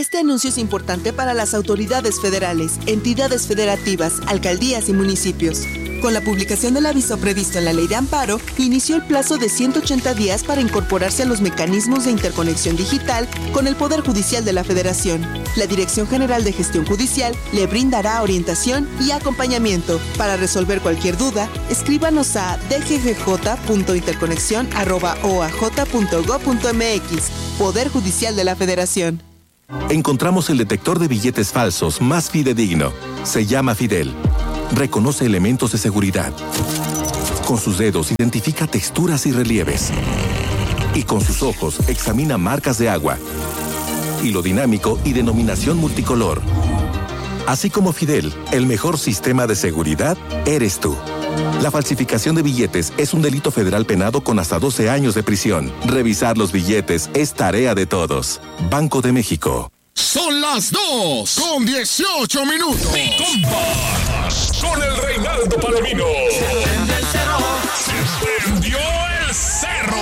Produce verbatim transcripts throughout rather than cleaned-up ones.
Este anuncio es importante para las autoridades federales, entidades federativas, alcaldías y municipios. Con la publicación del aviso previsto en la Ley de Amparo, inició el plazo de ciento ochenta días para incorporarse a los mecanismos de interconexión digital con el Poder Judicial de la Federación. La Dirección General de Gestión Judicial le brindará orientación y acompañamiento. Para resolver cualquier duda, escríbanos a d g g j punto interconexión arroba o a j punto gob punto m x. Poder Judicial de la Federación. Encontramos el detector de billetes falsos más fidedigno. Se llama Fidel. Reconoce elementos de seguridad. Con sus dedos identifica texturas y relieves. Y con sus ojos examina marcas de agua. Hilo dinámico y denominación multicolor. Así como Fidel, el mejor sistema de seguridad eres tú. La falsificación de billetes es un delito federal penado con hasta doce años de prisión. Revisar los billetes es tarea de todos. Banco de México. Son las dos con dieciocho minutos. Mi compa, con el Reinaldo Palomino. Se prendió el cerro.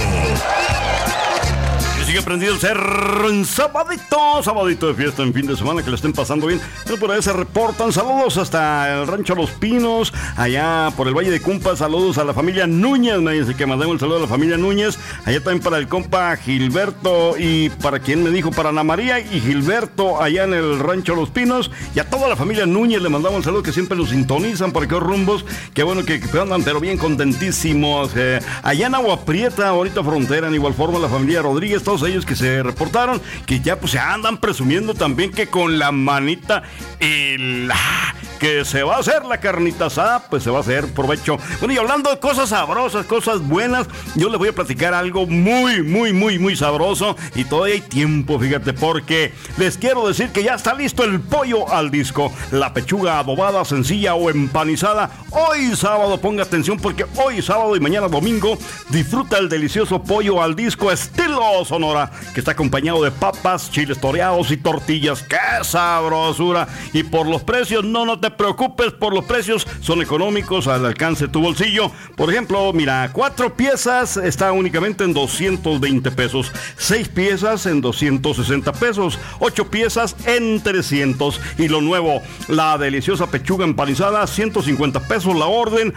Sigue prendido el cerro en sabadito, sabadito de fiesta en fin de semana, que le estén pasando bien. Pero por ahí se reportan saludos hasta el Rancho Los Pinos, allá por el Valle de Cumpa. Saludos a la familia Núñez, me dice que mandemos el saludo a la familia Núñez. Allá también para el compa Gilberto y para quien me dijo, para Ana María y Gilberto allá en el Rancho Los Pinos. Y a toda la familia Núñez le mandamos el saludo, que siempre nos sintonizan por aquellos rumbos. Qué bueno que, que andan pero bien contentísimos. Eh, allá en Agua Prieta, ahorita frontera, en igual forma la familia Rodríguez, todos ellos que se reportaron, que ya pues se andan presumiendo también que con la manita y la que se va a hacer la carnita asada, pues se va a hacer provecho. Bueno, y hablando de cosas sabrosas, cosas buenas, yo les voy a platicar algo muy, muy, muy, muy sabroso, y todavía hay tiempo, fíjate, porque les quiero decir que ya está listo el pollo al disco, la pechuga adobada, sencilla o empanizada. Hoy sábado, ponga atención, porque hoy sábado y mañana domingo disfruta el delicioso pollo al disco estilo Sonora, que está acompañado de papas, chiles toreados y tortillas. ¡Qué sabrosura! Y por los precios, no, no te preocupes, por los precios son económicos, al alcance de tu bolsillo. Por ejemplo, mira, cuatro piezas está únicamente en doscientos veinte pesos, seis piezas en doscientos sesenta pesos, ocho piezas en trescientos. Y lo nuevo, la deliciosa pechuga empanizada, ciento cincuenta pesos la orden,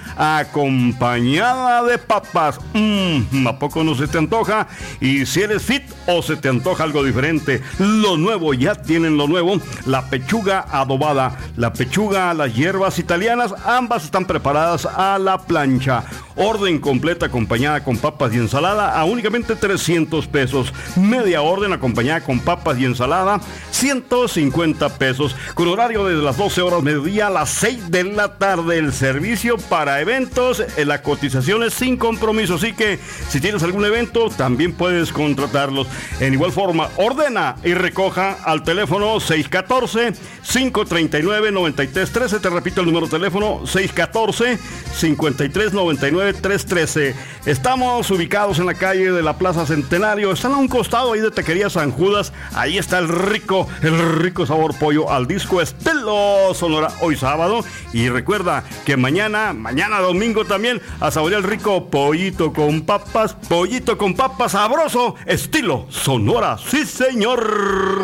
acompañada de papas. Mmm, ¿a poco no se te antoja? Y si eres fit o se te antoja algo diferente, lo nuevo, ya tienen lo nuevo, la pechuga adobada, la pechuga, las hierbas italianas, ambas están preparadas a la plancha. Orden completa acompañada con papas y ensalada a únicamente trescientos pesos. Media orden acompañada con papas y ensalada, ciento cincuenta pesos. Con horario desde las doce horas mediodía a las seis de la tarde. El servicio para eventos, la cotización es sin compromiso. Así que si tienes algún evento, también puedes contratarlos. En igual forma, ordena y recoja al teléfono seis uno cuatro, cinco tres nueve, nueve tres uno tres. Te repito el número de teléfono, seis uno cuatro, cinco tres nueve, nueve tres uno tres. Estamos ubicados en la calle de la Plaza Centenario. Están a un costado ahí de Taquería San Judas. Ahí está el rico, el rico sabor pollo al disco estilo Sonora, hoy sábado. Y recuerda que mañana, mañana domingo también, a saborear el rico pollito con papas, pollito con papas sabroso, estilo Sonora. ¡Sí, señor!